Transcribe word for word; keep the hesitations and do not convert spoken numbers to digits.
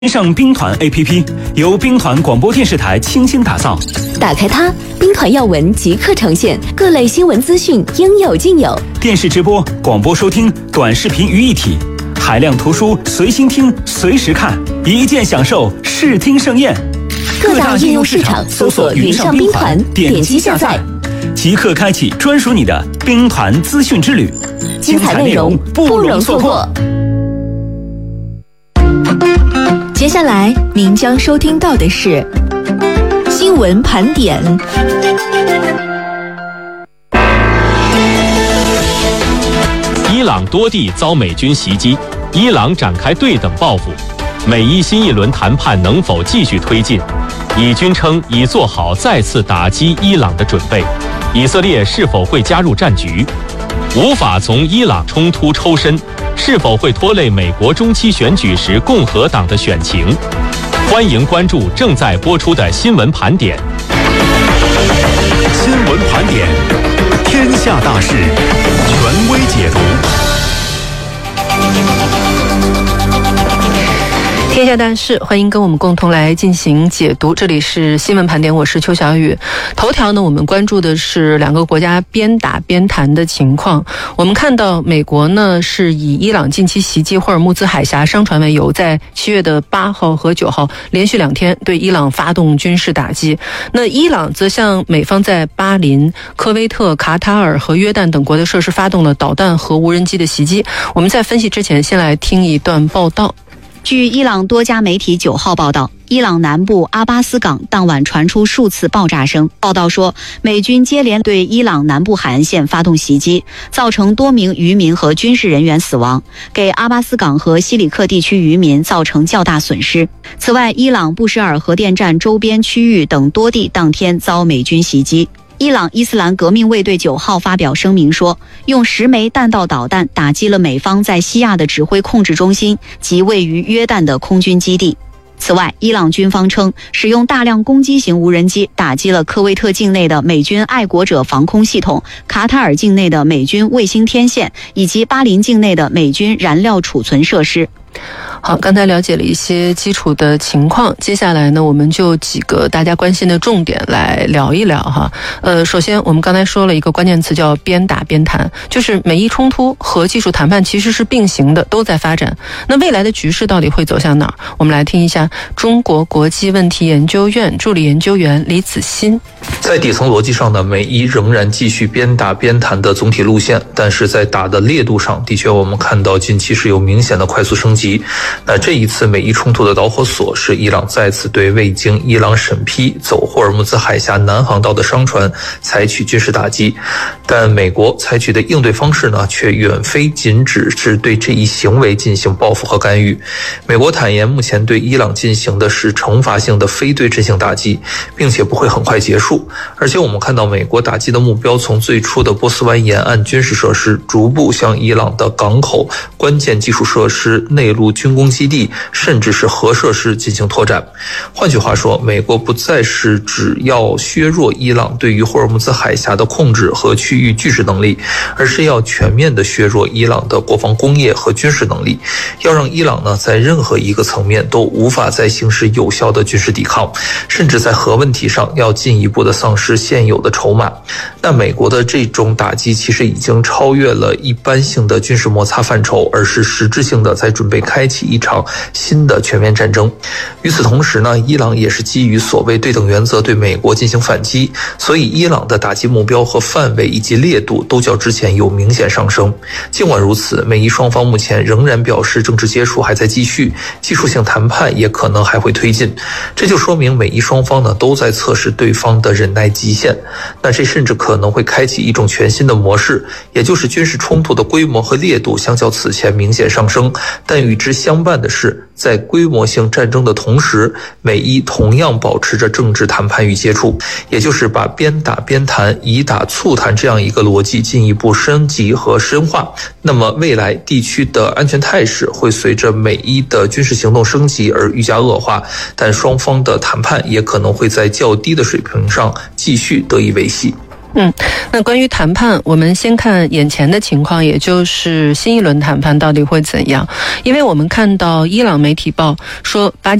上兵团 A P P 由兵团广播电视台倾心打造， 打开它，兵团要闻即刻呈现，各类新闻资讯应有尽有。 电视直播、广播收听、短视频于一体，海量图书随心听、随时看，一键享受视听盛宴。 各大应用市场搜索“云上兵团”，点击下载， 即刻开启专属你的兵团资讯之旅， 精彩内容不容错过。接下来您将收听到的是新闻盘点。 伊朗多地遭美军袭击，伊朗展开对等报复。美伊新一轮谈判能否继续推进？以军称已做好再次打击伊朗的准备。以色列是否会加入战局？无法从伊朗冲突抽身，是否会拖累美国中期选举时共和党的选情？欢迎关注正在播出的新闻盘点。 新闻盘点，天下大事，权威解读。 天下大事，欢迎跟我们共同来进行解读。这里是新闻盘点，我是邱小雨。头条呢，我们关注的是两个国家边打边谈的情况。我们看到美国呢是以伊朗近期袭击霍尔木兹海峡商船为由，在七月的八号和九号连续两天对伊朗发动军事打击。那伊朗则向美方在巴林、科威特、卡塔尔和约旦等国的设施发动了导弹和无人机的袭击。我们在分析之前，先来听一段报道。 据伊朗多家媒体九号报道，伊朗南部阿巴斯港当晚传出数次爆炸声。报道说，美军接连对伊朗南部海岸线发动袭击，造成多名渔民和军事人员死亡，给阿巴斯港和西里克地区渔民造成较大损失。此外，伊朗布什尔核电站周边区域等多地当天遭美军袭击。伊朗伊斯兰革命卫队九号发表声明说，用十枚弹道导弹打击了美方在西亚的指挥控制中心及位于约旦的空军基地。此外，伊朗军方称，使用大量攻击型无人机打击了科威特境内的美军爱国者防空系统、卡塔尔境内的美军卫星天线以及巴林境内的美军燃料储存设施。 好，刚才了解了一些基础的情况，接下来呢，我们就几个大家关心的重点来聊一聊哈。呃，首先我们刚才说了一个关键词叫边打边谈，就是美伊冲突和技术谈判其实是并行的，都在发展。那未来的局势到底会走向哪儿？我们来听一下中国国际问题研究院助理研究员李子欣。 在底层逻辑上呢，美伊仍然继续边打边谈的总体路线，但是在打的烈度上，的确我们看到近期是有明显的快速升级。那这一次美伊冲突的导火索是伊朗再次对未经伊朗审批走霍尔木兹海峡南航道的商船采取军事打击，但美国采取的应对方式呢，却远非仅只是对这一行为进行报复和干预。美国坦言，目前对伊朗进行的是惩罚性的非对称性打击，并且不会很快结束。而且我们看到，美国打击的目标从最初的波斯湾沿岸军事设施，逐步向伊朗的港口、关键技术设施、内陆军工基地，甚至是核设施进行拓展。换句话说，美国不再是只要削弱伊朗对于霍尔木兹海峡的控制和区域拒止能力，而是要全面的削弱伊朗的国防工业和军事能力，要让伊朗呢在任何一个层面都无法再行使有效的军事抵抗，甚至在核问题上要进一步的丧失现有的筹码。那美国的这种打击其实已经超越了一般性的军事摩擦范畴，而是实质性的在准备开启一场新的全面战争。与此同时呢，伊朗也是基于所谓对等原则对美国进行反击，所以伊朗的打击目标和范围以及烈度都较之前有明显上升。尽管如此，美伊双方目前仍然表示政治接触还在继续，技术性谈判也可能还会推进。这就说明美伊双方呢都在测试对方的忍耐极限。那这甚至可能会开启一种全新的模式，也就是军事冲突的规模和烈度相较此前明显上升，但与之相伴的是，在规模性战争的同时，美伊同样保持着政治谈判与接触，也就是把边打边谈、以打促谈这样一个逻辑进一步升级和深化。那么未来地区的安全态势会随着美伊的军事行动升级而愈加恶化，但双方的谈判也可能会在较低的水平上继续得以维系。 嗯，那关于谈判，我们先看眼前的情况，也就是新一轮谈判到底会怎样？因为我们看到伊朗媒体报说，巴